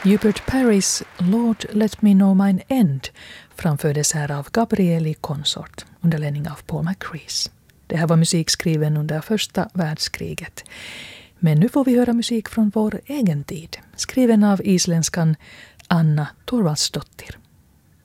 Hubert Parrys Lord Let Me Know Mine End framfördes här av Gabrieli Consort under ledning av Paul McCrees. Det här var musik skriven under första världskriget. Men nu får vi höra musik från vår egen tid, skriven av isländskan Anna Torvaldsdottir.